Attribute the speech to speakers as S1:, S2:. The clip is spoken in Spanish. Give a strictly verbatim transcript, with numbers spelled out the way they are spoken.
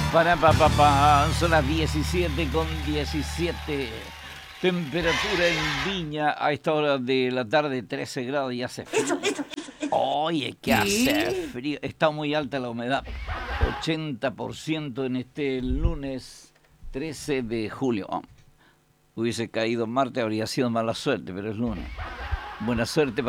S1: Para pa, pa, pa. Son las diecisiete con diecisiete. Temperatura en Viña a esta hora de la tarde, trece grados y hace frío.
S2: Eso, eso, eso, eso.
S1: Oye, que hace frío. Está muy alta la humedad. ochenta por ciento en este lunes trece de julio. Oh, hubiese caído Marte, habría sido mala suerte, pero es lunes. Buena suerte para